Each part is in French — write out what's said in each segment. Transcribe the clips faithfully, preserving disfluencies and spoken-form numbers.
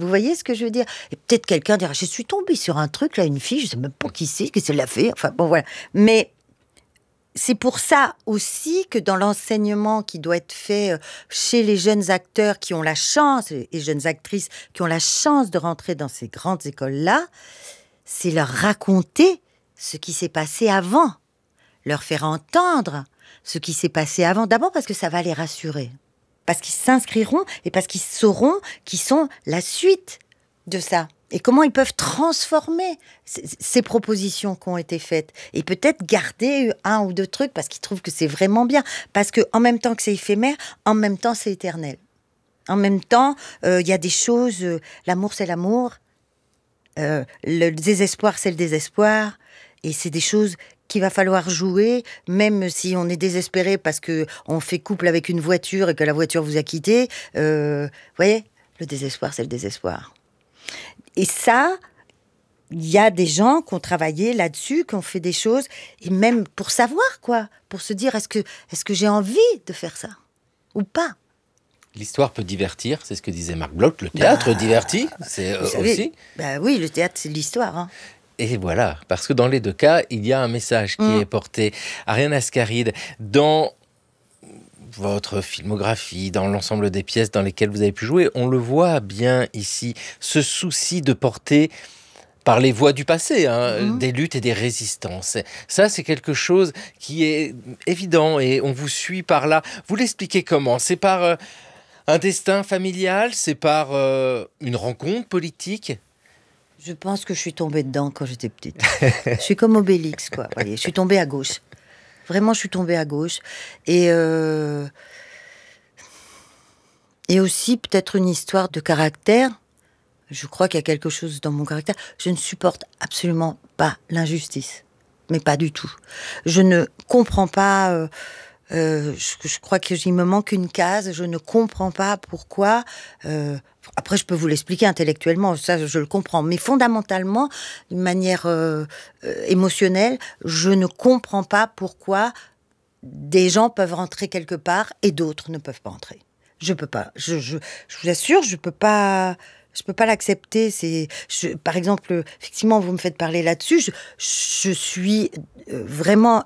Vous voyez ce que je veux dire? Et peut-être quelqu'un dira, je suis tombée sur un truc, là, une fille, je sais même pas qui c'est, qu'est-ce qu'elle a fait, enfin bon voilà. Mais c'est pour ça aussi que dans l'enseignement qui doit être fait chez les jeunes acteurs qui ont la chance, et jeunes actrices qui ont la chance de rentrer dans ces grandes écoles-là, c'est leur raconter ce qui s'est passé avant, leur faire entendre ce qui s'est passé avant, d'abord parce que ça va les rassurer. Parce qu'ils s'inscriront et parce qu'ils sauront qu'ils sont la suite de ça. Et comment ils peuvent transformer c- ces propositions qui ont été faites. Et peut-être garder un ou deux trucs parce qu'ils trouvent que c'est vraiment bien. Parce qu'en même temps que c'est éphémère, en même temps c'est éternel. En même temps, il euh, y a des choses, euh, l'amour c'est l'amour, euh, le désespoir c'est le désespoir. Et c'est des choses qu'il va falloir jouer, même si on est désespéré parce qu'on fait couple avec une voiture et que la voiture vous a quitté. Euh, vous voyez, le désespoir, c'est le désespoir. Et ça, il y a des gens qui ont travaillé là-dessus, qui ont fait des choses, et même pour savoir, quoi, pour se dire, est-ce que, est-ce que j'ai envie de faire ça ou pas? L'histoire peut divertir, c'est ce que disait Marc Bloch. Le théâtre bah, divertit, c'est euh, savez, aussi. Bah oui, le théâtre, c'est de l'histoire, hein. Et voilà, parce que dans les deux cas, il y a un message qui mmh. est porté. Ariane Ascaride, dans votre filmographie, dans l'ensemble des pièces dans lesquelles vous avez pu jouer, on le voit bien ici, ce souci de porter par les voix du passé, hein, mmh. des luttes et des résistances. Ça, c'est quelque chose qui est évident et on vous suit par là. Vous l'expliquez comment? C'est par euh, un destin familial? C'est par euh, une rencontre politique? Je pense que je suis tombée dedans quand j'étais petite. Je suis comme Obélix, quoi. Voyez, je suis tombée à gauche. Vraiment, je suis tombée à gauche. Et, euh... et aussi, peut-être une histoire de caractère. Je crois qu'il y a quelque chose dans mon caractère. Je ne supporte absolument pas l'injustice. Mais pas du tout. Je ne comprends pas... Euh... Euh, je, je crois qu'il me manque une case. Je ne comprends pas pourquoi... Euh... Après, je peux vous l'expliquer intellectuellement, ça, je le comprends. Mais fondamentalement, d'une manière euh, euh, émotionnelle, je ne comprends pas pourquoi des gens peuvent rentrer quelque part et d'autres ne peuvent pas entrer. Je peux pas. Je, je, je vous assure, je peux pas... Je peux pas l'accepter. C'est, je, par exemple, effectivement, vous me faites parler là-dessus. Je, je suis vraiment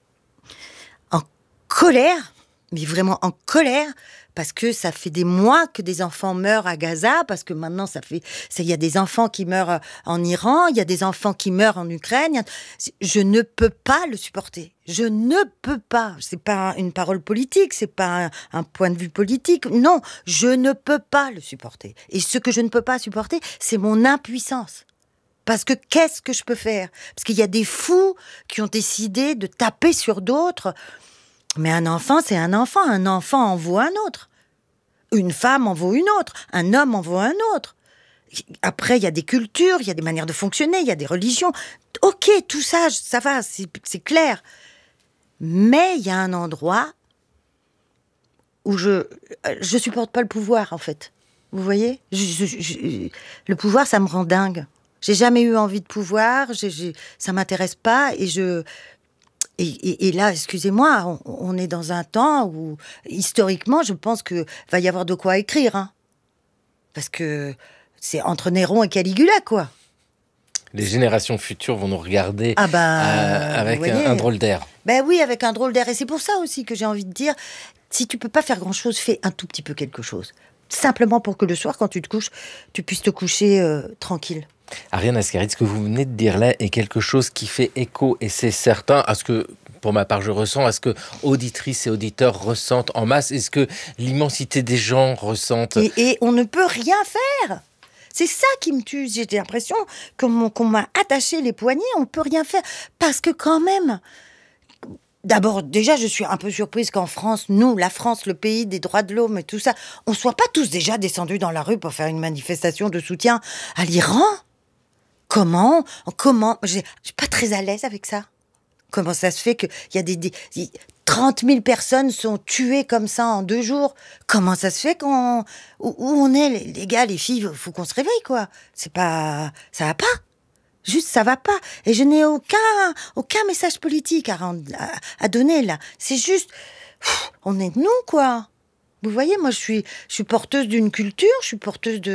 en colère, mais vraiment en colère, parce que ça fait des mois que des enfants meurent à Gaza, parce que maintenant, ça fait, il y a des enfants qui meurent en Iran, il y a des enfants qui meurent en Ukraine. Je ne peux pas le supporter. Je ne peux pas. C'est pas une parole politique, c'est pas un, un point de vue politique. Non, je ne peux pas le supporter. Et ce que je ne peux pas supporter, c'est mon impuissance. Parce que qu'est-ce que je peux faire? Parce qu'il y a des fous qui ont décidé de taper sur d'autres. Mais un enfant, c'est un enfant. Un enfant en vaut un autre. Une femme en vaut une autre. Un homme en vaut un autre. Après, il y a des cultures, il y a des manières de fonctionner, il y a des religions. Ok, tout ça, ça va, c'est, c'est clair. Mais il y a un endroit où je je supporte pas le pouvoir, en fait. Vous voyez, je, je, je, le pouvoir, ça me rend dingue. J'ai jamais eu envie de pouvoir, j'ai, j'ai, ça m'intéresse pas, et je... Et, et, et là, excusez-moi, on, on est dans un temps où, historiquement, je pense qu'il va y avoir de quoi écrire. Hein. Parce que c'est entre Néron et Caligula, quoi. Les générations futures vont nous regarder ah ben, euh, avec un, un drôle d'air. Ben oui, avec un drôle d'air. Et c'est pour ça aussi que j'ai envie de dire, si tu peux pas faire grand-chose, fais un tout petit peu quelque chose. Simplement pour que le soir, quand tu te couches, tu puisses te coucher euh, tranquille. Ariane Ascaride, ce que vous venez de dire là est quelque chose qui fait écho, et c'est certain, à ce que, pour ma part, je ressens, à ce que auditrices et auditeurs ressentent en masse, et ce que l'immensité des gens ressentent. Et, et on ne peut rien faire. C'est ça qui me tue. J'ai l'impression qu'on, qu'on m'a attaché les poignets, on ne peut rien faire. Parce que quand même... D'abord, déjà, je suis un peu surprise qu'en France, nous, la France, le pays des droits de l'homme et tout ça, on soit pas tous déjà descendus dans la rue pour faire une manifestation de soutien à l'Iran. Comment Comment Je suis pas très à l'aise avec ça. Comment ça se fait qu'il y a des, des trente mille personnes sont tuées comme ça en deux jours? Comment ça se fait qu'on... Où, où on est, les, les gars, les filles, faut qu'on se réveille, quoi. C'est pas... Ça va pas. Juste, ça va pas. Et je n'ai aucun, aucun message politique à, rendre, à, à donner, là. C'est juste... Pff, on est de nous, quoi. Vous voyez, moi, je suis, je suis porteuse d'une culture, je suis porteuse de...